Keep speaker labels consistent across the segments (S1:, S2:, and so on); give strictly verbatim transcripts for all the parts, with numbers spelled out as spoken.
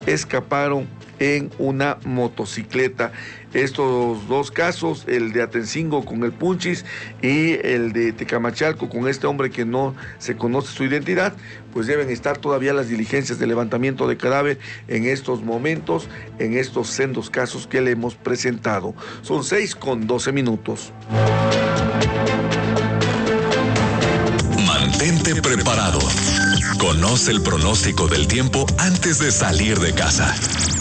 S1: escaparon en una motocicleta. Estos dos casos, el de Atencingo con el Punchis y el de Tecamachalco con este hombre que no se conoce su identidad, pues deben estar todavía las diligencias de levantamiento de cadáver en estos momentos, en estos sendos casos que le hemos presentado. Son seis con doce minutos.
S2: Mantente preparado. Conoce el pronóstico del tiempo antes de salir de casa.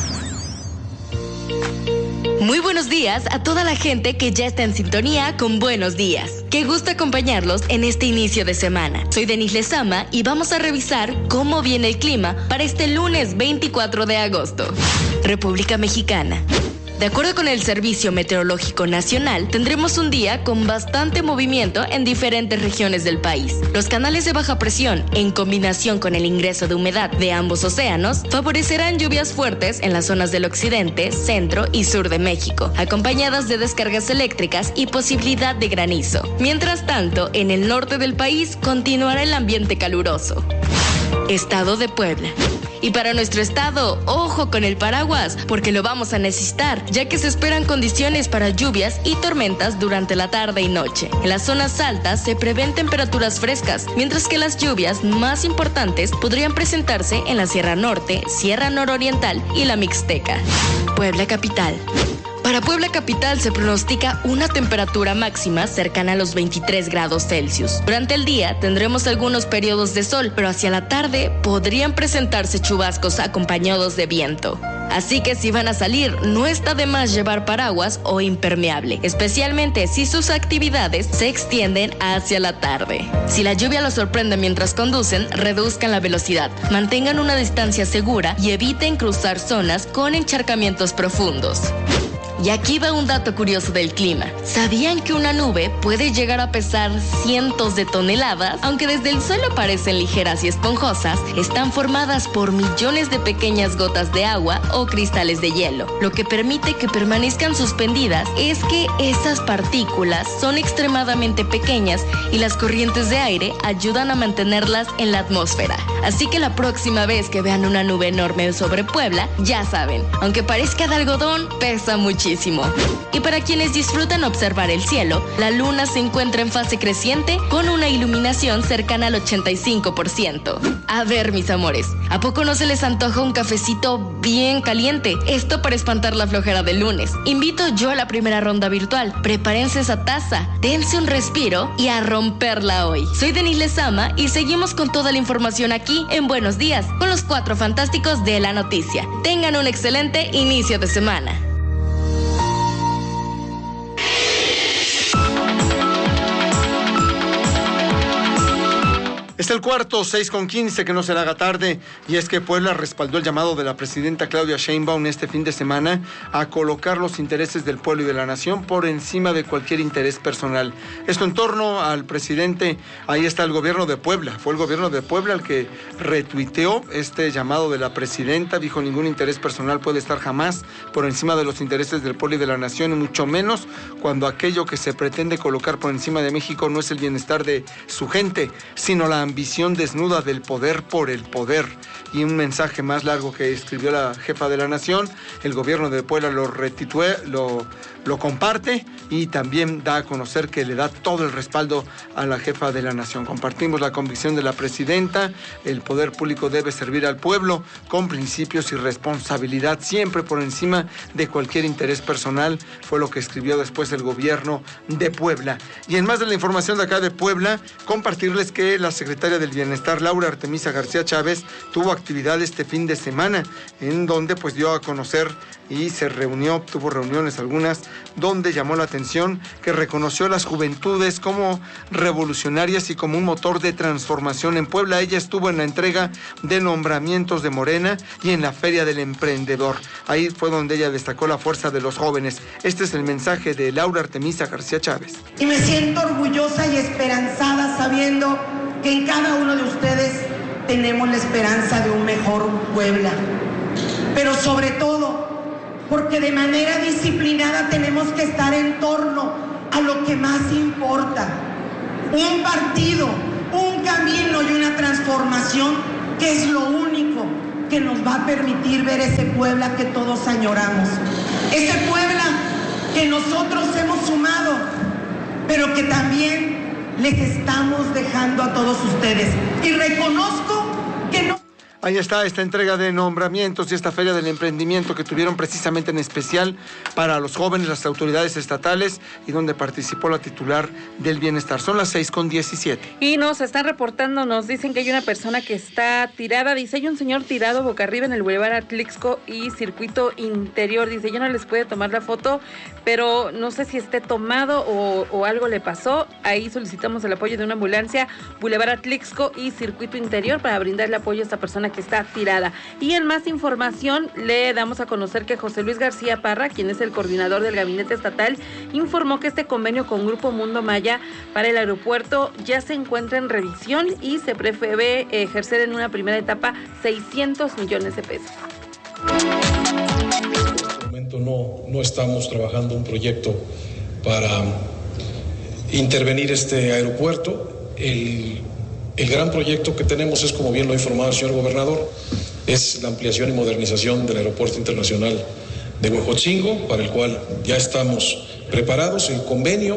S3: Muy buenos días a toda la gente que ya está en sintonía con Buenos Días. Qué gusto acompañarlos en este inicio de semana. Soy Denise Lezama y vamos a revisar cómo viene el clima para este lunes veinticuatro de agosto. República Mexicana. De acuerdo con el Servicio Meteorológico Nacional, tendremos un día con bastante movimiento en diferentes regiones del país. Los canales de baja presión, en combinación con el ingreso de humedad de ambos océanos, favorecerán lluvias fuertes en las zonas del occidente, centro y sur de México, acompañadas de descargas eléctricas y posibilidad de granizo. Mientras tanto, en el norte del país continuará el ambiente caluroso. Estado de Puebla. Y para nuestro estado, ojo con el paraguas, porque lo vamos a necesitar, ya que se esperan condiciones para lluvias y tormentas durante la tarde y noche. En las zonas altas se prevén temperaturas frescas, mientras que las lluvias más importantes podrían presentarse en la Sierra Norte, Sierra Nororiental y la Mixteca. Puebla Capital. Para Puebla Capital se pronostica una temperatura máxima cercana a los veintitrés grados Celsius. Durante el día tendremos algunos periodos de sol, pero hacia la tarde podrían presentarse chubascos acompañados de viento. Así que si van a salir, no está de más llevar paraguas o impermeable, especialmente si sus actividades se extienden hacia la tarde. Si la lluvia los sorprende mientras conducen, reduzcan la velocidad, mantengan una distancia segura y eviten cruzar zonas con encharcamientos profundos. Y aquí va un dato curioso del clima. ¿Sabían que una nube puede llegar a pesar cientos de toneladas? Aunque desde el suelo parecen ligeras y esponjosas, están formadas por millones de pequeñas gotas de agua o cristales de hielo. Lo que permite que permanezcan suspendidas es que esas partículas son extremadamente pequeñas y las corrientes de aire ayudan a mantenerlas en la atmósfera. Así que la próxima vez que vean una nube enorme sobre Puebla, ya saben, aunque parezca de algodón, pesa muchísimo. Y para quienes disfrutan observar el cielo, la luna se encuentra en fase creciente con una iluminación cercana al ochenta y cinco por ciento. A ver, mis amores, ¿a poco no se les antoja un cafecito bien caliente? Esto para espantar la flojera del lunes. Invito yo a la primera ronda virtual. Prepárense esa taza, dense un respiro y a romperla hoy. Soy Denise Lezama y seguimos con toda la información aquí en Buenos Días, con los cuatro fantásticos de la noticia. Tengan un excelente inicio de semana.
S4: Es el cuarto, seis con quince, que no se le haga tarde, y es que Puebla respaldó el llamado de la presidenta Claudia Sheinbaum este fin de semana a colocar los intereses del pueblo y de la nación por encima de cualquier interés personal. Esto en torno al presidente, ahí está el gobierno de Puebla, fue el gobierno de Puebla el que retuiteó este llamado de la presidenta, dijo ningún interés personal puede estar jamás por encima de los intereses del pueblo y de la nación, y mucho menos cuando aquello que se pretende colocar por encima de México no es el bienestar de su gente, sino la ambición desnuda del poder por el poder. Y un mensaje más largo que escribió la jefa de la nación, el gobierno de Puebla lo retitúe, lo, lo comparte y también da a conocer que le da todo el respaldo a la jefa de la nación. Compartimos la convicción de la presidenta, el poder público debe servir al pueblo con principios y responsabilidad, siempre por encima de cualquier interés personal, fue lo que escribió después el gobierno de Puebla. Y en más de la información de acá de Puebla, compartirles que la secretaria del Bienestar, Laura Artemisa García Chávez, tuvo actividad este fin de semana, en donde pues dio a conocer y se reunió, tuvo reuniones algunas, donde llamó la atención que reconoció a las juventudes como revolucionarias y como un motor de transformación en Puebla. Ella estuvo en la entrega de nombramientos de Morena y en la Feria del Emprendedor. Ahí fue donde ella destacó la fuerza de los jóvenes. Este es el mensaje de Laura Artemisa García Chávez.
S5: Y me siento orgullosa y esperanzada sabiendo que en cada uno de ustedes tenemos la esperanza de un mejor Puebla, pero sobre todo porque de manera disciplinada tenemos que estar en torno a lo que más importa, un partido, un camino y una transformación que es lo único que nos va a permitir ver ese Puebla que todos añoramos. Ese Puebla que nosotros hemos sumado, pero que también les estamos dejando a todos ustedes. Y reconozco que no...
S4: Ahí está esta entrega de nombramientos y esta feria del emprendimiento que tuvieron precisamente en especial para los jóvenes, las autoridades estatales, y donde participó la titular del bienestar. Son las seis con diecisiete.
S6: Y nos están reportando, nos dicen que hay una persona que está tirada. Dice, hay un señor tirado boca arriba en el Boulevard Atlixco y Circuito Interior. Dice, ya no les puede tomar la foto, pero no sé si esté tomado o, o algo le pasó. Ahí solicitamos el apoyo de una ambulancia, Boulevard Atlixco y Circuito Interior, para brindarle apoyo a esta persona que está tirada. Y en más información le damos a conocer que José Luis García Parra, quien es el coordinador del gabinete estatal, informó que este convenio con Grupo Mundo Maya para el aeropuerto ya se encuentra en revisión y se prevé ejercer en una primera etapa seiscientos millones de pesos.
S7: En este momento no, no estamos trabajando un proyecto para intervenir este aeropuerto. El El gran proyecto que tenemos es, como bien lo ha informado el señor gobernador, es la ampliación y modernización del Aeropuerto Internacional de Huejotzingo, para el cual ya estamos preparados. El convenio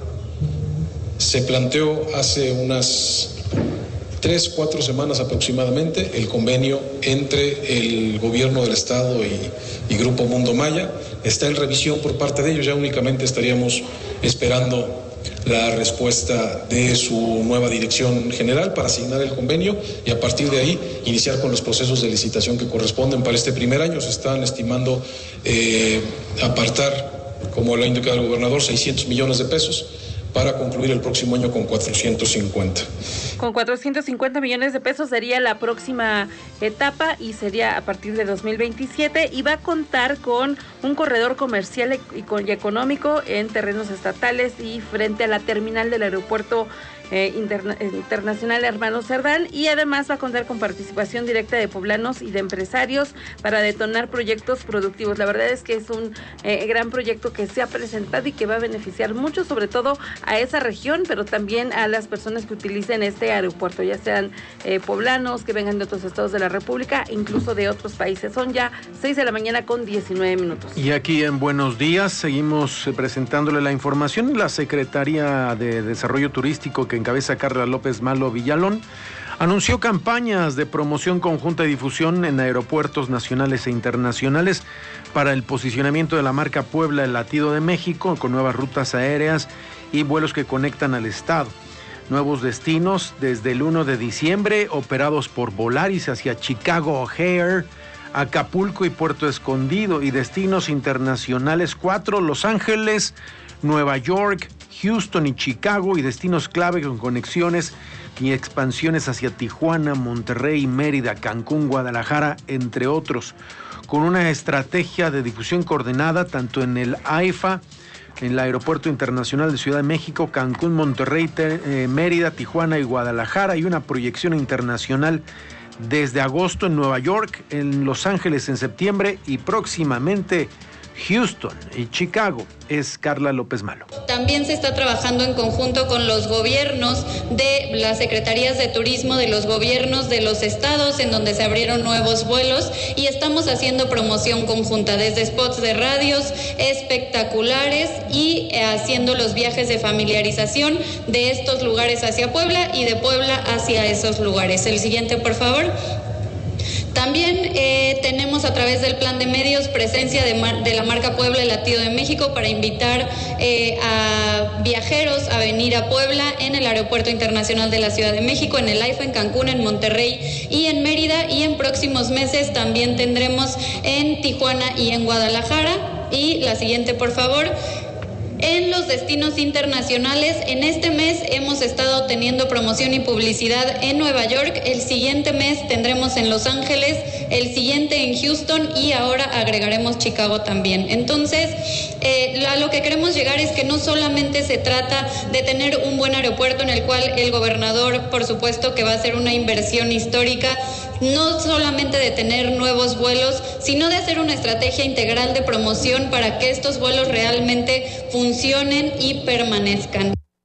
S7: se planteó hace unas tres, cuatro semanas aproximadamente, el convenio entre el gobierno del Estado y, y Grupo Mundo Maya. Está en revisión por parte de ellos, ya únicamente estaríamos esperando la respuesta de su nueva dirección general para asignar el convenio y a partir de ahí iniciar con los procesos de licitación que corresponden para este primer año. Se están estimando eh, apartar, como lo ha indicado el gobernador, seiscientos millones de pesos para concluir el próximo año con cuatrocientos cincuenta.
S6: Con cuatrocientos cincuenta millones de pesos sería la próxima etapa y sería a partir de dos mil veintisiete, y va a contar con un corredor comercial y económico en terrenos estatales y frente a la terminal del aeropuerto Eh, interna- internacional Hermano Cerdán, y además va a contar con participación directa de poblanos y de empresarios para detonar proyectos productivos. La verdad es que es un eh, gran proyecto que se ha presentado y que va a beneficiar mucho, sobre todo a esa región, pero también a las personas que utilicen este aeropuerto, ya sean eh, poblanos que vengan de otros estados de la República, incluso de otros países. Son ya seis de la mañana con diecinueve minutos.
S8: Y aquí en Buenos Días seguimos presentándole la información. La Secretaría de Desarrollo Turístico, que encabeza Carla López Malo Villalón, anunció campañas de promoción conjunta y difusión en aeropuertos nacionales e internacionales para el posicionamiento de la marca Puebla, el latido de México, con nuevas rutas aéreas y vuelos que conectan al estado. Nuevos destinos desde el primero de diciembre, operados por Volaris hacia Chicago O'Hare, Acapulco y Puerto Escondido, y destinos internacionales cuatro, Los Ángeles, Nueva York, Houston y Chicago, y destinos clave con conexiones y expansiones hacia Tijuana, Monterrey, Mérida, Cancún, Guadalajara, entre otros, con una estrategia de difusión coordinada tanto en el A I F A, en el Aeropuerto Internacional de Ciudad de México, Cancún, Monterrey, te, eh, Mérida, Tijuana y Guadalajara, y una proyección internacional desde agosto en Nueva York, en Los Ángeles en septiembre y próximamente Houston y Chicago. Es Carla López Malo.
S9: También se está trabajando en conjunto con los gobiernos de las secretarías de turismo de los gobiernos de los estados en donde se abrieron nuevos vuelos, y estamos haciendo promoción conjunta desde spots de radios espectaculares y eh, haciendo los viajes de familiarización de estos lugares hacia Puebla y de Puebla hacia esos lugares. El siguiente, por favor. También eh, tenemos a través del plan de medios presencia de, mar, de la marca Puebla, el latido de México, para invitar eh, a viajeros a venir a Puebla en el Aeropuerto Internacional de la Ciudad de México, en el A I F A, en Cancún, en Monterrey y en Mérida, y en próximos meses también tendremos en Tijuana y en Guadalajara. Y la siguiente, por favor. En los destinos internacionales, en este mes hemos estado teniendo promoción y publicidad en Nueva York, el siguiente mes tendremos en Los Ángeles, el siguiente en Houston y ahora agregaremos Chicago también. Entonces, eh, a lo que queremos llegar es que no solamente se trata de tener un buen aeropuerto en el cual el gobernador, por supuesto que va a hacer una inversión histórica, no solamente de tener nuevos vuelos, sino de hacer una estrategia integral de promoción para que estos vuelos realmente funcionen y permanezcan.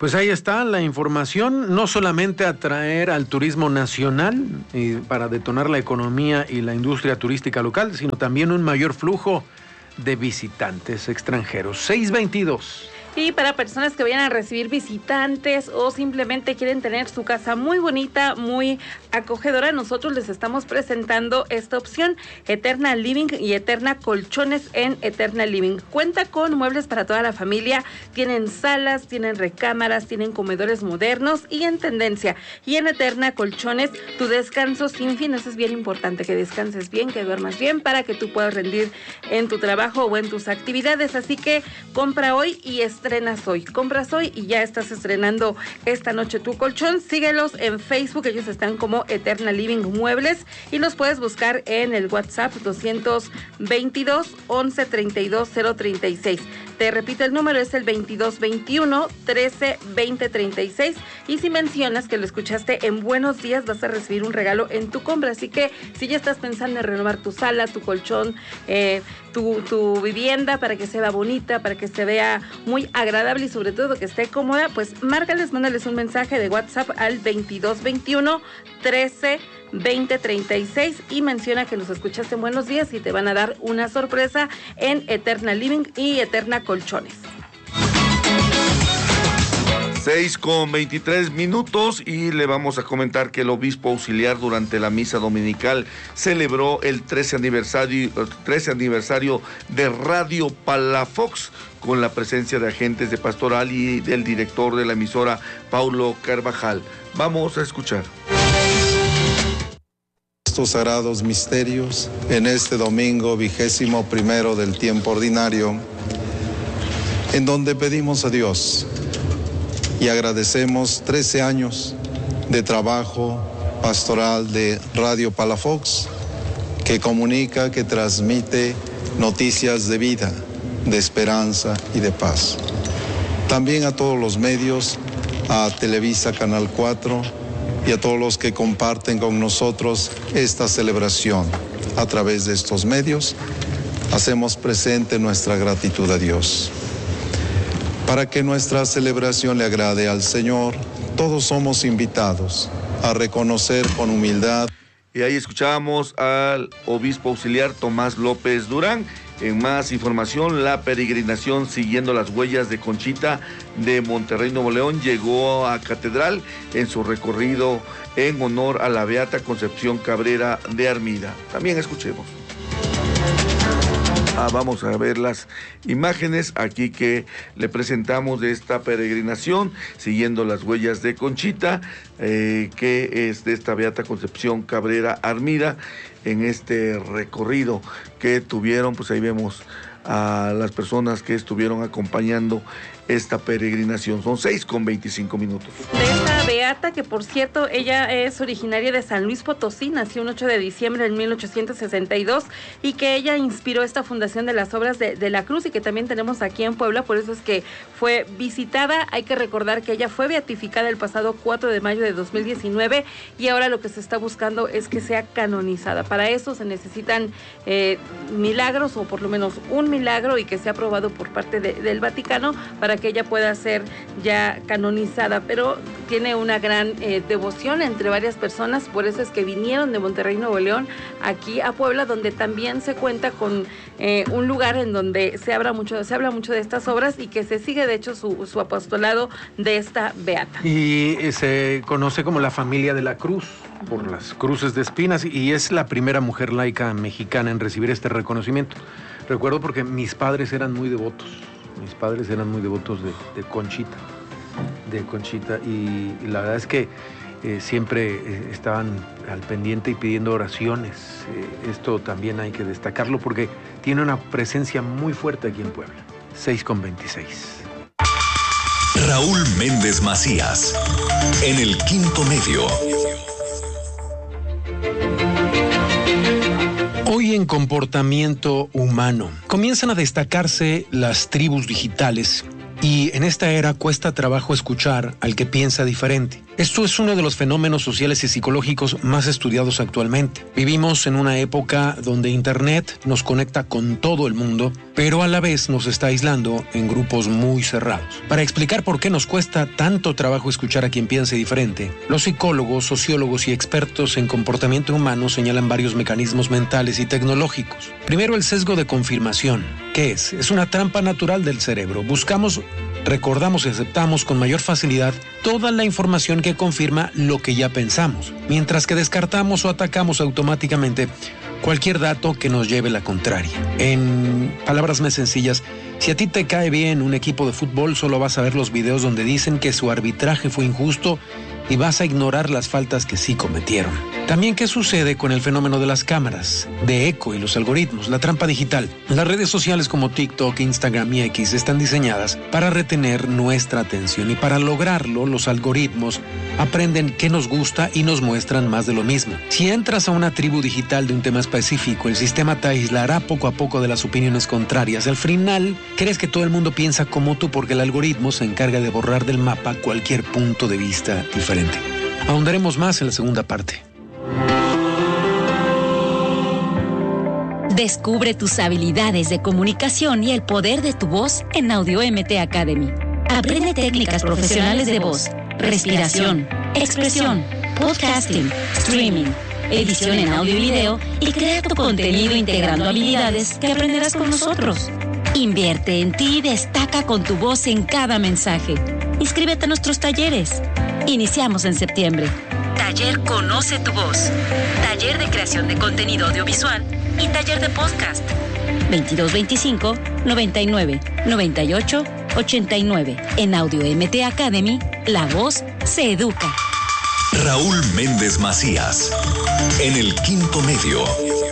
S8: Pues ahí está la información, no solamente atraer al turismo nacional y para detonar la economía y la industria turística local, sino también un mayor flujo de visitantes extranjeros. seis veintidós.
S6: Y para personas que vayan a recibir visitantes o simplemente quieren tener su casa muy bonita, muy acogedora, nosotros les estamos presentando esta opción, Eterna Living y Eterna Colchones en Eterna Living. Cuenta con muebles para toda la familia, tienen salas, tienen recámaras, tienen comedores modernos y en tendencia. Y en Eterna Colchones, tu descanso sin fin, eso es bien importante, que descanses bien, que duermas bien para que tú puedas rendir en tu trabajo o en tus actividades. Así que compra hoy y estrenas hoy. Compras hoy y ya estás estrenando esta noche tu colchón. Síguelos en Facebook, ellos están como Eterna Living Muebles y los puedes buscar en el WhatsApp doscientos veintidós, once treinta y dos, cero treinta y seis. Te repito, el número es el veintidós veintiuno, trece, veinte, treinta y seis y si mencionas que lo escuchaste en Buenos Días vas a recibir un regalo en tu compra. Así que si ya estás pensando en renovar tu sala, tu colchón, eh, tu, tu vivienda para que se vea bonita, para que se vea muy agradable y sobre todo que esté cómoda, pues márcales, mándales un mensaje de WhatsApp al veintidós veintiuno, trece, veinte, treinta y seis y menciona que nos escuchaste en Buenos Días y te van a dar una sorpresa en Eterna Living y Eterna Colchones.
S1: seis con veintitrés minutos y le vamos a comentar que el obispo auxiliar durante la misa dominical celebró el trece aniversario, trece aniversario de Radio Palafox con la presencia de agentes de pastoral y del director de la emisora, Paulo Carvajal. Vamos a escuchar.
S10: Estos sagrados misterios en este domingo vigésimo primero del tiempo ordinario, en donde pedimos a Dios y agradecemos trece años de trabajo pastoral de Radio Palafox, que comunica, que transmite noticias de vida, de esperanza y de paz. También a todos los medios, a Televisa Canal cuatro y a todos los que comparten con nosotros esta celebración. A través de estos medios hacemos presente nuestra gratitud a Dios. Para que nuestra celebración le agrade al Señor, todos somos invitados a reconocer con humildad.
S1: Y ahí escuchábamos al obispo auxiliar Tomás López Durán. En más información, la peregrinación siguiendo las huellas de Conchita de Monterrey, Nuevo León, llegó a Catedral en su recorrido en honor a la Beata Concepción Cabrera de Armida. También escuchemos. Ah, vamos a ver las imágenes aquí que le presentamos de esta peregrinación siguiendo las huellas de Conchita, eh, que es de esta Beata Concepción Cabrera Armida, en este recorrido que tuvieron. Pues ahí vemos a las personas que estuvieron acompañando esta peregrinación. Son seis con veinticinco minutos.
S6: De esta beata, que por cierto, ella es originaria de San Luis Potosí, nació un ocho de diciembre de mil ochocientos sesenta y dos y que ella inspiró esta fundación de las obras de, de la Cruz y que también tenemos aquí en Puebla, por eso es que fue visitada. Hay que recordar que ella fue beatificada el pasado cuatro de mayo de dos mil diecinueve y ahora lo que se está buscando es que sea canonizada. Para eso se necesitan eh, milagros o por lo menos un milagro y que sea aprobado por parte de, del Vaticano para que ella pueda ser ya canonizada, pero tiene una gran eh, devoción entre varias personas, por eso es que vinieron de Monterrey, Nuevo León, aquí a Puebla, donde también se cuenta con eh, un lugar en donde se habla mucho, se habla mucho de estas obras y que se sigue de hecho su, su apostolado de esta beata.
S8: Y eh, se conoce como la familia de la Cruz, por las cruces de espinas, y es la primera mujer laica mexicana en recibir este reconocimiento. Recuerdo porque mis padres eran muy devotos. Mis padres eran muy devotos de, de Conchita, de Conchita, y, y la verdad es que eh, siempre eh, estaban al pendiente y pidiendo oraciones. Eh, esto también hay que destacarlo porque tiene una presencia muy fuerte aquí en Puebla. seis con veintiséis.
S2: Raúl Méndez Macías, en el Quinto Medio.
S11: Hoy en comportamiento humano comienzan a destacarse las tribus digitales y en esta era cuesta trabajo escuchar al que piensa diferente. Esto es uno de los fenómenos sociales y psicológicos más estudiados actualmente. Vivimos en una época donde Internet nos conecta con todo el mundo, pero a la vez nos está aislando en grupos muy cerrados. Para explicar por qué nos cuesta tanto trabajo escuchar a quien piense diferente, los psicólogos, sociólogos y expertos en comportamiento humano señalan varios mecanismos mentales y tecnológicos. Primero, el sesgo de confirmación. ¿Qué es? Es una trampa natural del cerebro. Buscamos, recordamos y aceptamos con mayor facilidad toda la información que confirma lo que ya pensamos, mientras que descartamos o atacamos automáticamente cualquier dato que nos lleve la contraria. En palabras más sencillas, si a ti te cae bien un equipo de fútbol, solo vas a ver los videos donde dicen que su arbitraje fue injusto y vas a ignorar las faltas que sí cometieron. También, ¿qué sucede con el fenómeno de las cámaras, de eco y los algoritmos, la trampa digital? Las redes sociales como TikTok, Instagram y X están diseñadas para retener nuestra atención, y para lograrlo, los algoritmos aprenden qué nos gusta y nos muestran más de lo mismo. Si entras a una tribu digital de un tema específico, el sistema te aislará poco a poco de las opiniones contrarias. Al final, crees que todo el mundo piensa como tú porque el algoritmo se encarga de borrar del mapa cualquier punto de vista diferente. Ahondaremos más en la segunda parte.
S12: Descubre tus habilidades de comunicación y el poder de tu voz en Audio M T Academy. Aprende técnicas profesionales de voz, respiración, expresión, podcasting, streaming, edición en audio y video, y crea tu contenido integrando habilidades que aprenderás con nosotros. Invierte en ti y destaca con tu voz en cada mensaje. Inscríbete a nuestros talleres. Iniciamos en septiembre. Taller Conoce tu Voz, taller de creación de contenido audiovisual y taller de podcast. veintidós veinticinco, noventa y nueve, noventa y ocho, ochenta y nueve. En Audio M T Academy, la voz se educa.
S2: Raúl Méndez Macías, en el Quinto Medio.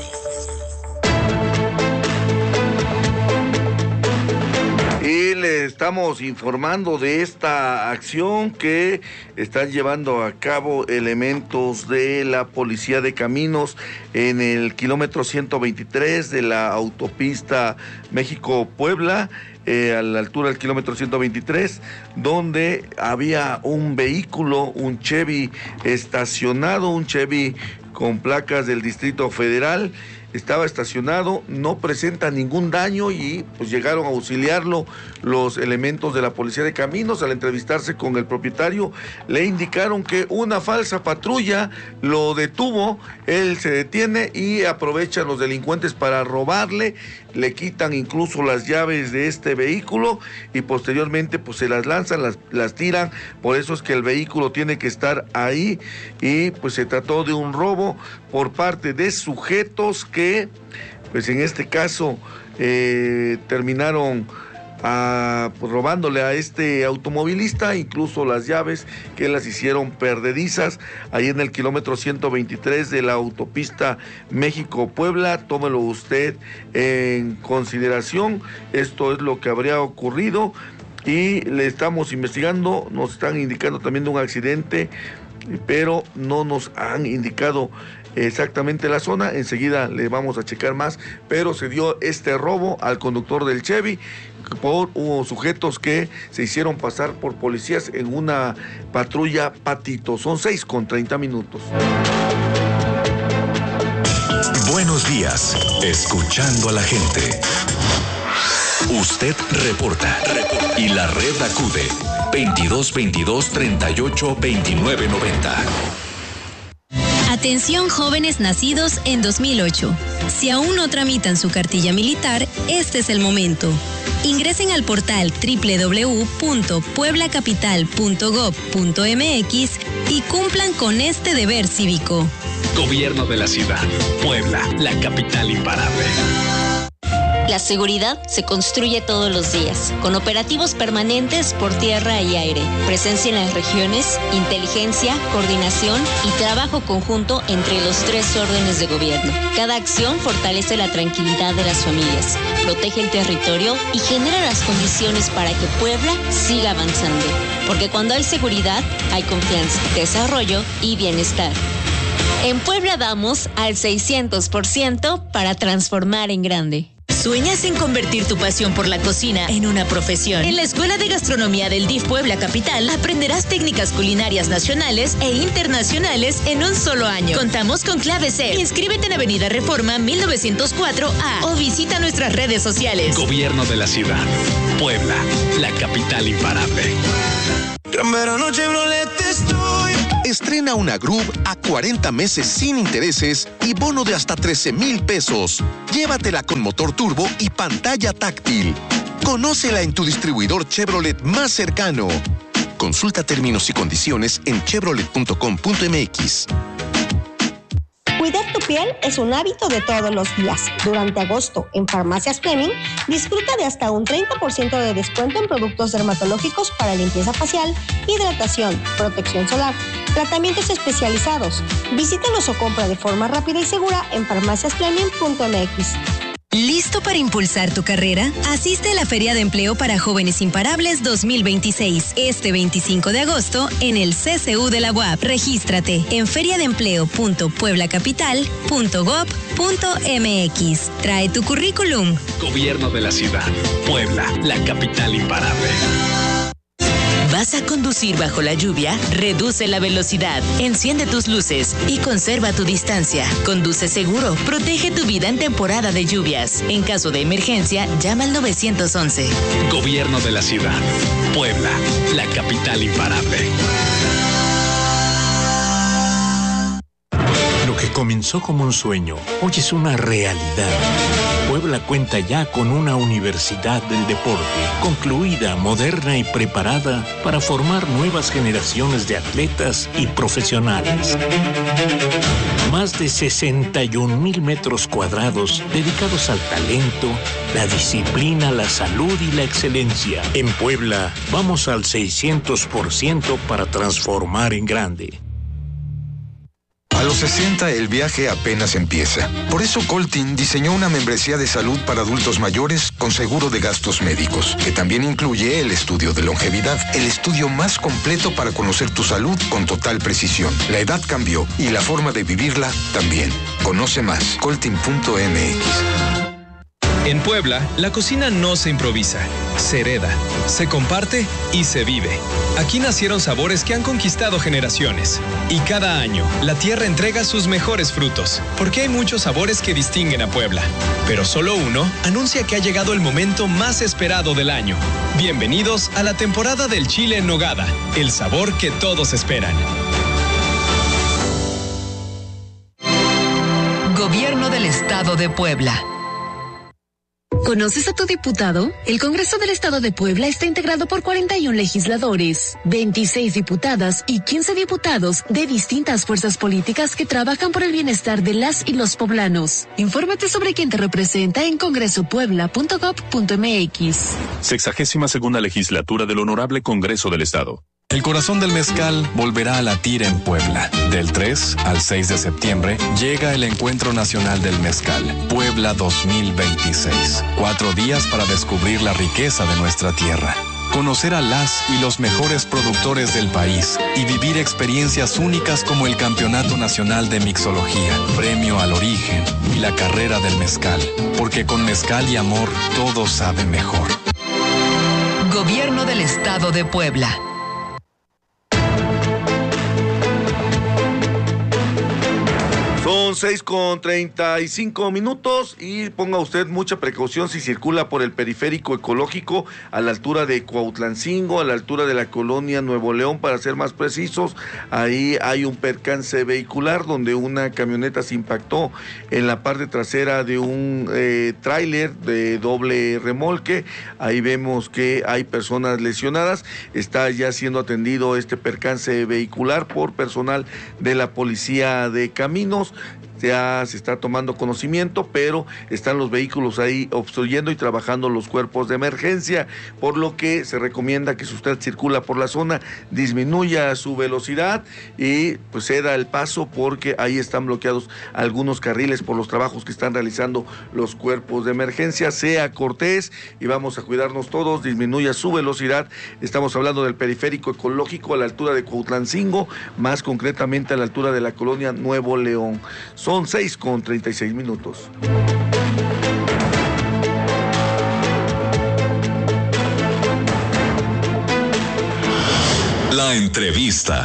S1: Y le estamos informando de esta acción que están llevando a cabo elementos de la Policía de Caminos en el kilómetro ciento veintitrés de la autopista México-Puebla, eh, a la altura del kilómetro ciento veintitrés, donde había un vehículo, un Chevy estacionado, un Chevy con placas del Distrito Federal. Estaba estacionado, no presenta ningún daño, y pues llegaron a auxiliarlo los elementos de la Policía de Caminos. Al entrevistarse con el propietario, le indicaron que una falsa patrulla lo detuvo. Él se detiene y aprovechan los delincuentes para robarle, le quitan incluso las llaves de este vehículo y posteriormente pues se las lanzan, las, las tiran. Por eso es que el vehículo tiene que estar ahí, y pues se trató de un robo por parte de sujetos que pues en este caso eh, terminaron a, pues, robándole a este automovilista, incluso las llaves, que las hicieron perdedizas ahí en el kilómetro ciento veintitrés de la autopista México-Puebla. Tómelo usted en consideración. Esto es lo que habría ocurrido y le estamos investigando. Nos están indicando también de un accidente, pero no nos han indicado exactamente la zona. Enseguida le vamos a checar más, pero se dio este robo al conductor del Chevy por hubo sujetos que se hicieron pasar por policías en una patrulla patito. Son seis con treinta minutos.
S2: Buenos días, escuchando a la gente. Usted reporta, reporta. Y la red acude veintidós veintidós treinta y ocho veintinueve noventa.
S13: Atención jóvenes nacidos en dos mil ocho. Si aún no tramitan su cartilla militar, este es el momento. Ingresen al portal doble u doble u doble u punto puebla capital punto gob punto m x y cumplan con este deber cívico.
S14: Gobierno de la Ciudad. Puebla, la capital imparable.
S15: La seguridad se construye todos los días, con operativos permanentes por tierra y aire, presencia en las regiones, inteligencia, coordinación y trabajo conjunto entre los tres órdenes de gobierno. Cada acción fortalece la tranquilidad de las familias, protege el territorio y genera las condiciones para que Puebla siga avanzando. Porque cuando hay seguridad, hay confianza, desarrollo y bienestar. En Puebla damos al seiscientos por ciento para transformar en grande.
S16: ¿Sueñas en convertir tu pasión por la cocina en una profesión? En la Escuela de Gastronomía del D I F Puebla Capital aprenderás técnicas culinarias nacionales e internacionales en un solo año. Contamos con Clave C. Inscríbete en Avenida Reforma mil novecientos cuatro A o visita nuestras redes sociales.
S14: Gobierno de la ciudad. Puebla, la capital imparable.
S17: Estrena una Groove a cuarenta meses sin intereses y bono de hasta trece mil pesos. Llévatela con motor turbo y pantalla táctil. Conócela en tu distribuidor Chevrolet más cercano. Consulta términos y condiciones en chevrolet punto com punto m x.
S18: Cuidar tu piel es un hábito de todos los días. Durante agosto, en Farmacias Fleming, disfruta de hasta un treinta por ciento de descuento en productos dermatológicos para limpieza facial, hidratación, protección solar, tratamientos especializados. Visítanos o compra de forma rápida y segura en farmacias fleming punto m x.
S13: ¿Listo para impulsar tu carrera? Asiste a la Feria de Empleo para Jóvenes Imparables dos mil veintiséis, este veinticinco de agosto, en el C C U de la U A P. Regístrate en feria de empleo punto puebla capital punto gob punto m x. Trae tu currículum.
S14: Gobierno de la ciudad. Puebla, la capital imparable.
S16: ¿Vas a conducir bajo la lluvia? Reduce la velocidad, enciende tus luces y conserva tu distancia. Conduce seguro, protege tu vida en temporada de lluvias. En caso de emergencia, llama al nueve once.
S14: Gobierno de la ciudad. Puebla, la capital imparable.
S19: Lo que comenzó como un sueño, hoy es una realidad. Puebla cuenta ya con una universidad del deporte, concluida, moderna y preparada para formar nuevas generaciones de atletas y profesionales. Más de sesenta y un mil metros cuadrados dedicados al talento, la disciplina, la salud y la excelencia. En Puebla, vamos al seiscientos por ciento para transformar en grande.
S20: A los sesenta el viaje apenas empieza. Por eso Coltin diseñó una membresía de salud para adultos mayores con seguro de gastos médicos, que también incluye el estudio de longevidad, el estudio más completo para conocer tu salud con total precisión. La edad cambió y la forma de vivirla también. Conoce más, coltin punto m x.
S21: En Puebla, la cocina no se improvisa, se hereda, se comparte y se vive. Aquí nacieron sabores que han conquistado generaciones. Y cada año, la tierra entrega sus mejores frutos, porque hay muchos sabores que distinguen a Puebla. Pero solo uno anuncia que ha llegado el momento más esperado del año. Bienvenidos a la temporada del chile en nogada, el sabor que todos esperan.
S16: Gobierno del Estado de Puebla.
S22: ¿Conoces a tu diputado? El Congreso del Estado de Puebla está integrado por cuarenta y uno legisladores, veintiséis diputadas y quince diputados de distintas fuerzas políticas que trabajan por el bienestar de las y los poblanos. Infórmate sobre quién te representa en congreso puebla punto gob punto m x.
S23: Sexagésima segunda legislatura del Honorable Congreso del Estado. El corazón del mezcal volverá a latir en Puebla. Del tres al seis de septiembre llega el Encuentro Nacional del Mezcal, Puebla dos mil veintiséis. Cuatro días para descubrir la riqueza de nuestra tierra, conocer a las y los mejores productores del país y vivir experiencias únicas como el Campeonato Nacional de Mixología, Premio al Origen y la Carrera del Mezcal. Porque con mezcal y amor todo sabe mejor.
S16: Gobierno del Estado de Puebla.
S1: Son seis con treinta y cinco minutos y ponga usted mucha precaución si circula por el periférico ecológico a la altura de Cuautlancingo, a la altura de la colonia Nuevo León, para ser más precisos. Ahí hay un percance vehicular donde una camioneta se impactó en la parte trasera de un eh, tráiler de doble remolque. Ahí vemos que hay personas lesionadas. Está ya siendo atendido este percance vehicular por personal de la Policía de Caminos. Ya se está tomando conocimiento, pero están los vehículos ahí obstruyendo y trabajando los cuerpos de emergencia, por lo que se recomienda que si usted circula por la zona, disminuya su velocidad y pues ceda el paso, porque ahí están bloqueados algunos carriles por los trabajos que están realizando los cuerpos de emergencia. Sea cortés y vamos a cuidarnos todos, disminuya su velocidad. Estamos hablando del periférico ecológico a la altura de Cuautlancingo, más concretamente a la altura de la colonia Nuevo León. Son seis con treinta y seis minutos.
S2: La entrevista.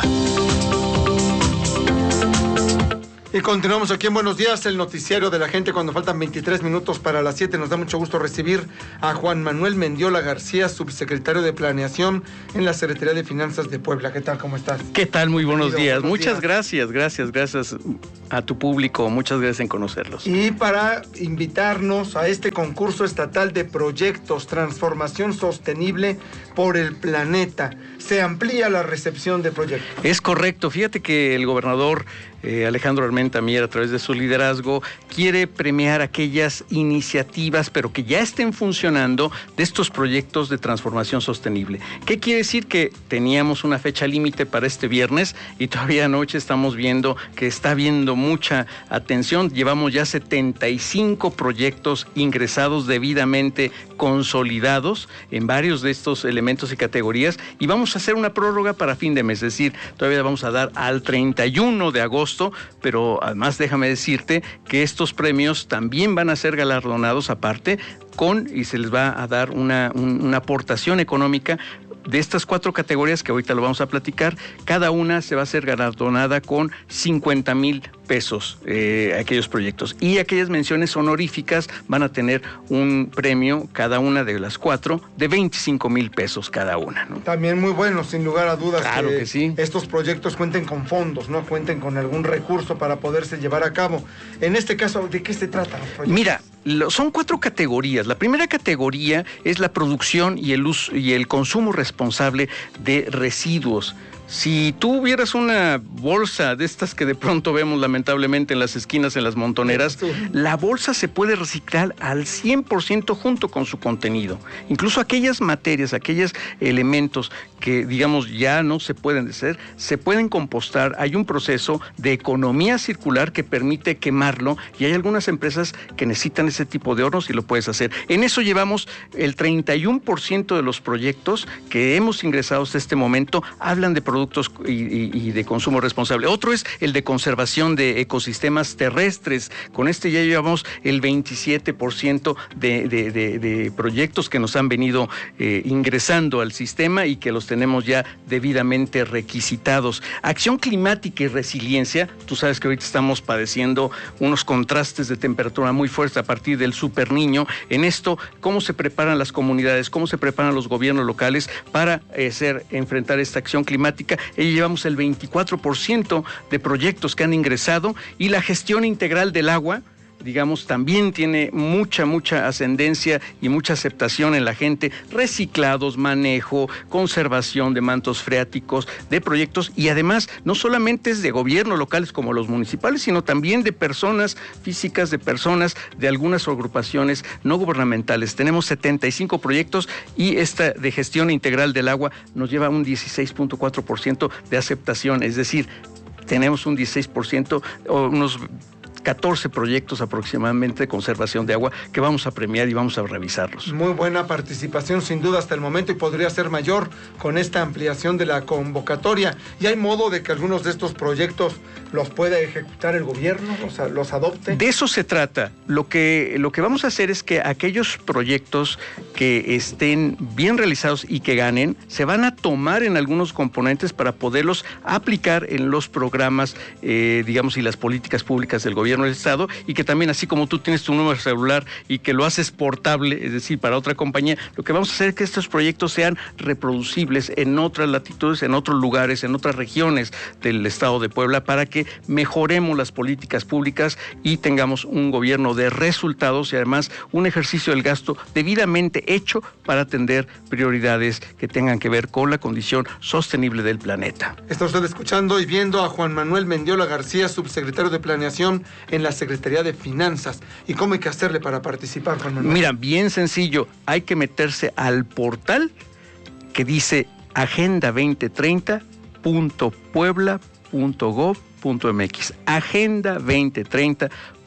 S3: Y continuamos aquí en Buenos Días, el noticiario de la gente, cuando faltan veintitrés minutos para las siete. Nos da mucho gusto recibir a Juan Manuel Mendiola García, subsecretario de Planeación en la Secretaría de Finanzas de Puebla. ¿Qué tal? ¿Cómo estás?
S4: ¿Qué tal? Muy buenos
S3: Bienvenido,
S4: días.
S3: buenos
S4: Muchas
S3: días.
S4: gracias, gracias, gracias a tu público. Muchas gracias en conocerlos.
S3: Y para invitarnos a este concurso estatal de proyectos Transformación Sostenible por el Planeta, se amplía la recepción de proyectos.
S4: Es correcto. Fíjate que el gobernador eh, Alejandro Armenta Mier, a través de su liderazgo, quiere premiar aquellas iniciativas, pero que ya estén funcionando, de estos proyectos de transformación sostenible. ¿Qué quiere decir? Que teníamos una fecha límite para este viernes y todavía anoche estamos viendo que está habiendo mucha atención. Llevamos ya setenta y cinco proyectos ingresados, debidamente consolidados en varios de estos elementos y categorías, y vamos a hacer una prórroga para fin de mes, es decir, todavía vamos a dar al treinta y uno de agosto, pero además déjame decirte que estos premios también van a ser galardonados aparte con, y se les va a dar una, un, una aportación económica de estas cuatro categorías que ahorita lo vamos a platicar. Cada una se va a ser galardonada con cincuenta mil pesos, eh, aquellos proyectos. Y aquellas menciones honoríficas van a tener un premio, cada una de las cuatro, de veinticinco mil pesos cada una, ¿no?
S3: También muy bueno, sin lugar a dudas.
S4: Claro que, que sí.
S3: Estos proyectos cuenten con fondos, no cuenten con algún recurso para poderse llevar a cabo. En este caso, ¿de qué se trata los proyectos?
S4: Mira, lo, son cuatro categorías. La primera categoría es la producción y el uso y el consumo responsable de residuos. Si tú hubieras una bolsa de estas que de pronto vemos lamentablemente en las esquinas, en las montoneras, sí, la bolsa se puede reciclar al cien por ciento junto con su contenido. Incluso aquellas materias, aquellos elementos que, digamos, ya no se pueden hacer, se pueden compostar. Hay un proceso de economía circular que permite quemarlo, y hay algunas empresas que necesitan ese tipo de hornos y lo puedes hacer. En eso llevamos el treinta y uno por ciento de los proyectos que hemos ingresado hasta este momento, hablan de productos y, y, y de consumo responsable. Otro es el de conservación de ecosistemas terrestres. Con este ya llevamos el veintisiete por ciento de, de, de, de proyectos que nos han venido eh, ingresando al sistema y que los tenemos ya debidamente requisitados. Acción climática y resiliencia. Tú sabes que ahorita estamos padeciendo unos contrastes de temperatura muy fuertes a partir del Super Niño. En esto, ¿cómo se preparan las comunidades? ¿Cómo se preparan los gobiernos locales para eh, hacer, enfrentar esta acción climática? Ahí llevamos el veinticuatro por ciento de proyectos que han ingresado, y la gestión integral del agua, digamos, también tiene mucha, mucha ascendencia y mucha aceptación en la gente. Reciclados, manejo, conservación de mantos freáticos, de proyectos, y además no solamente es de gobiernos locales como los municipales, sino también de personas físicas, de personas de algunas agrupaciones no gubernamentales. Tenemos setenta y cinco proyectos, y esta de gestión integral del agua nos lleva a un dieciséis punto cuatro por ciento de aceptación, es decir, tenemos un dieciséis por ciento o unos catorce proyectos aproximadamente de conservación de agua que vamos a premiar y vamos a revisarlos.
S3: Muy buena participación sin duda hasta el momento, y podría ser mayor con esta ampliación de la convocatoria. ¿Y hay modo de que algunos de estos proyectos los pueda ejecutar el gobierno, los, los adopte?
S4: De eso se trata. Lo que, lo que vamos a hacer es que aquellos proyectos que estén bien realizados y que ganen, se van a tomar en algunos componentes para poderlos aplicar en los programas, eh, digamos, y las políticas públicas del gobierno del Estado, y que también, así como tú tienes tu número celular y que lo haces portable, es decir, para otra compañía, lo que vamos a hacer es que estos proyectos sean reproducibles en otras latitudes, en otros lugares, en otras regiones del Estado de Puebla, para que mejoremos las políticas públicas y tengamos un gobierno de resultados, y además un ejercicio del gasto debidamente hecho para atender prioridades que tengan que ver con la condición sostenible del planeta.
S3: Está usted escuchando y viendo a Juan Manuel Mendiola García, subsecretario de Planeación en la Secretaría de Finanzas. ¿Y cómo hay que hacerle para participar, Juan Manuel?
S4: Mira, bien sencillo, hay que meterse al portal que dice agenda veinte treinta punto puebla punto gob punto mx, agenda veinte treinta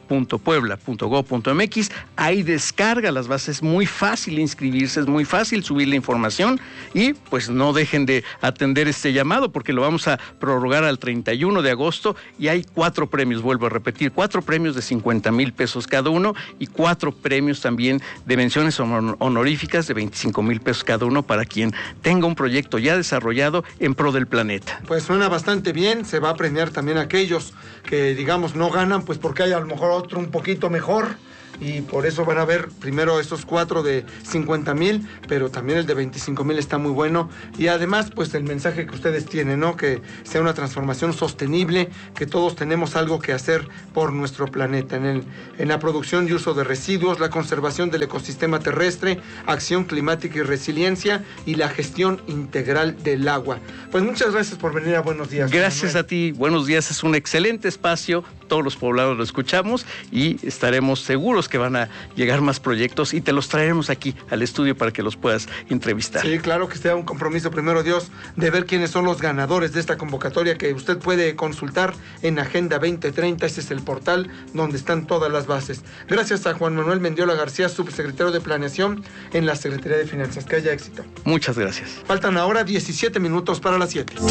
S4: punto puebla punto gob punto mx. Ahí descarga las bases, es muy fácil inscribirse, es muy fácil subir la información y pues no dejen de atender este llamado porque lo vamos a prorrogar al treinta y uno de agosto y hay cuatro premios, vuelvo a repetir, cuatro premios de cincuenta mil pesos cada uno y cuatro premios también de menciones honoríficas de veinticinco mil pesos cada uno para quien tenga un proyecto ya desarrollado en pro del planeta.
S3: Pues suena bastante bien, se va a premiar también a aquellos que digamos no ganan, pues porque hay a lo mejor otro un poquito mejor y por eso van a ver primero estos cuatro de cincuenta mil, pero también el de veinticinco mil está muy bueno y además pues el mensaje que ustedes tienen, ¿no? Que sea una transformación sostenible, que todos tenemos algo que hacer por nuestro planeta, en, el, en la producción y uso de residuos, la conservación del ecosistema terrestre, acción climática y resiliencia y la gestión integral del agua. Pues muchas gracias por venir a Buenos Días.
S4: Gracias a ti, Buenos Días, es un excelente espacio, todos los poblados lo escuchamos y estaremos seguros que van a llegar más proyectos y te los traeremos aquí al estudio para que los puedas entrevistar.
S3: Sí, claro que sea un compromiso, primero Dios, de ver quiénes son los ganadores de esta convocatoria que usted puede consultar en Agenda veinte treinta, ese es el portal donde están todas las bases. Gracias a Juan Manuel Mendiola García, subsecretario de Planeación en la Secretaría de Finanzas. Que haya éxito.
S4: Muchas gracias.
S3: Faltan ahora diecisiete minutos para las siete.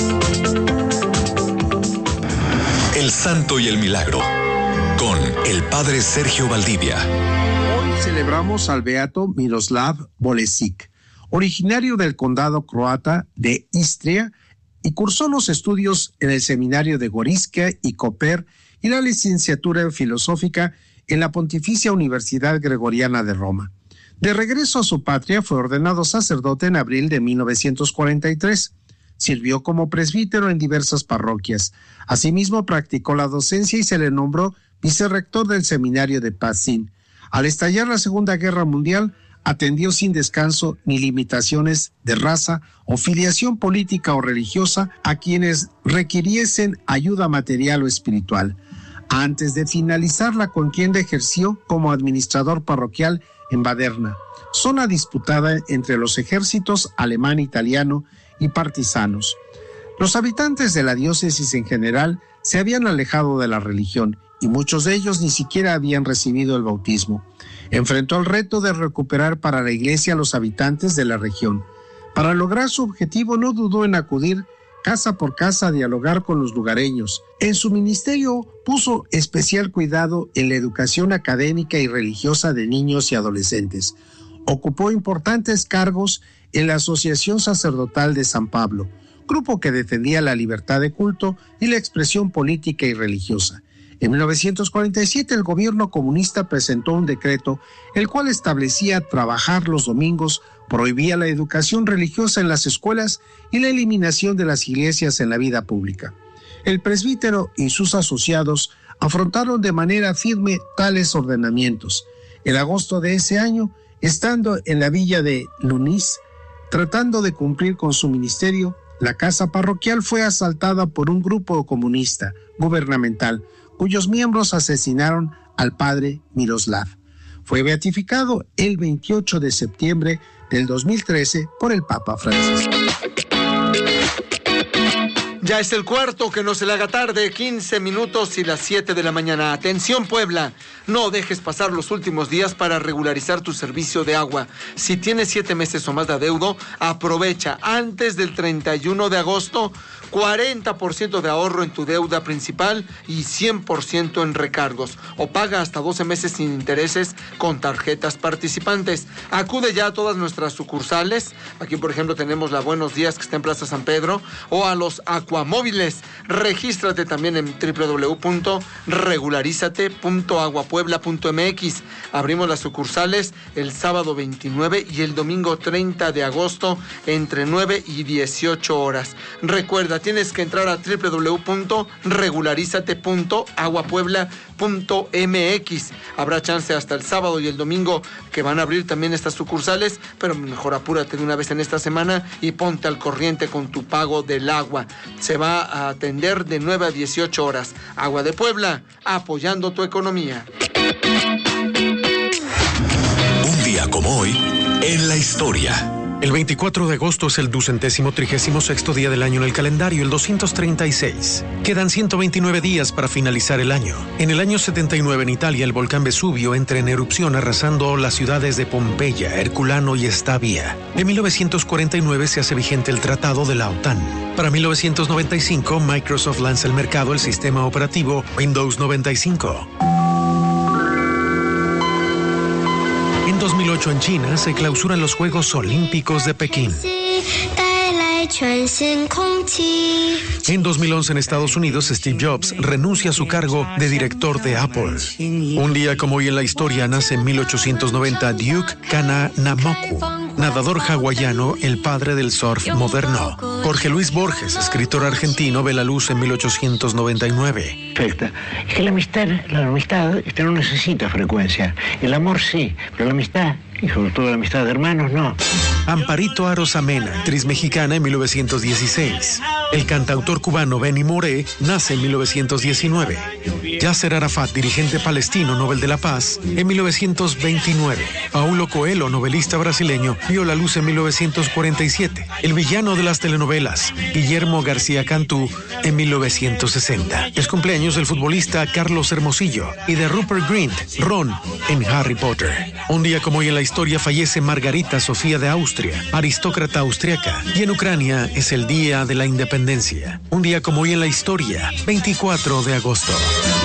S2: El Santo y el Milagro, con el Padre Sergio Valdivia.
S5: Hoy celebramos al beato Miroslav Bolesic, originario del condado croata de Istria, y cursó los estudios en el seminario de Gorička y Koper y la licenciatura filosófica en la Pontificia Universidad Gregoriana de Roma. De regreso a su patria, fue ordenado sacerdote en abril de mil novecientos cuarenta y tres. Sirvió como presbítero en diversas parroquias. Asimismo, practicó la docencia y se le nombró vicerrector del seminario de Pazin. Al estallar la Segunda Guerra Mundial, atendió sin descanso ni limitaciones de raza o filiación política o religiosa a quienes requiriesen ayuda material o espiritual. Antes de finalizar la contienda, ejerció como administrador parroquial en Baderna, zona disputada entre los ejércitos alemán, italiano y partisanos. Los habitantes de la diócesis en general se habían alejado de la religión y muchos de ellos ni siquiera habían recibido el bautismo. Enfrentó el reto de recuperar para la iglesia a los habitantes de la región. Para lograr su objetivo no dudó en acudir casa por casa a dialogar con los lugareños. En su ministerio puso especial cuidado en la educación académica y religiosa de niños y adolescentes. Ocupó importantes cargos en la Asociación Sacerdotal de San Pablo, grupo que defendía la libertad de culto y la expresión política y religiosa. En mil novecientos cuarenta y siete el gobierno comunista presentó un decreto el cual establecía trabajar los domingos, prohibía la educación religiosa en las escuelas y la eliminación de las iglesias en la vida pública. El presbítero y sus asociados afrontaron de manera firme tales ordenamientos. En agosto de ese año, estando en la villa de Lunis, tratando de cumplir con su ministerio, la casa parroquial fue asaltada por un grupo comunista gubernamental, cuyos miembros asesinaron al padre Miroslav. Fue beatificado el veintiocho de septiembre del dos mil trece por el Papa Francisco.
S3: Ya es el cuarto, que no se le haga tarde, quince minutos y las siete de la mañana. Atención Puebla, no dejes pasar los últimos días para regularizar tu servicio de agua. Si tienes siete meses o más de adeudo, aprovecha antes del treinta y uno de agosto, cuarenta por ciento de ahorro en tu deuda principal y cien por ciento en recargos. O paga hasta doce meses sin intereses con tarjetas participantes. Acude ya a todas nuestras sucursales. Aquí, por ejemplo, tenemos la Buenos Días, que está en Plaza San Pedro, o a los Acuamóviles. Regístrate también en doble u doble u doble u punto regularizate punto aguapuebla punto m x. Abrimos las sucursales el sábado veintinueve y el domingo treinta de agosto entre nueve y dieciocho horas. Recuerda, tienes que entrar a doble u doble u doble u punto regularizate punto aguapuebla punto m x. Habrá chance hasta el sábado y el domingo que van a abrir también estas sucursales, pero mejor apúrate de una vez en esta semana y ponte al corriente con tu pago del agua. Se va a atender de nueve a dieciocho horas. Agua de Puebla, apoyando tu economía.
S2: Un día como hoy, en la historia.
S11: El veinticuatro de agosto es el ducentésimo trigésimo sexto día del año en el calendario, el doscientos treinta y seis. Quedan ciento veintinueve días para finalizar el año. En el año setenta y nueve en Italia, el volcán Vesubio entra en erupción arrasando las ciudades de Pompeya, Herculano y Estavia. En mil novecientos cuarenta y nueve se hace vigente el Tratado de la OTAN. Para mil novecientos noventa y cinco, Microsoft lanza al mercado el sistema operativo Windows noventa y cinco. En dos mil ocho en China se clausuran los Juegos Olímpicos de Pekín. En dos mil once en Estados Unidos, Steve Jobs renuncia a su cargo de director de Apple. Un día como hoy en la historia nace en mil ochocientos noventa Duke Kananamoku, nadador hawaiano, el padre del surf moderno. Jorge Luis Borges, escritor argentino, ve la luz en mil ochocientos noventa y nueve.
S7: Perfecto. Es que la amistad, la amistad este, no necesita frecuencia. El amor sí, pero la amistad, y sobre todo la amistad de hermanos, no.
S11: Amparito Arosamena, actriz mexicana en mil novecientos dieciséis. El cantautor cubano Benny Moré nace en mil novecientos diecinueve. Yasser Arafat, dirigente palestino, Nobel de la Paz, en mil novecientos veintinueve. Paulo Coelho, novelista brasileño, vio la luz en mil novecientos cuarenta y siete. El villano de las telenovelas, Guillermo García Cantú, en mil novecientos sesenta. Es cumpleaños del futbolista Carlos Hermosillo y de Rupert Grint, Ron, en Harry Potter. Un día como hoy en la historia fallece Margarita Sofía de Austria, aristócrata austriaca, y en Ucrania es el Día de la Independencia. Un día como hoy en la historia, veinticuatro de agosto.